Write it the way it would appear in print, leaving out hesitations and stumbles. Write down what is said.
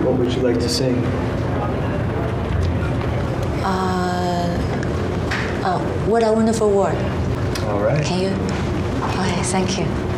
What would you like to sing? What a Wonderful World. All right. Can you? Okay, thank you.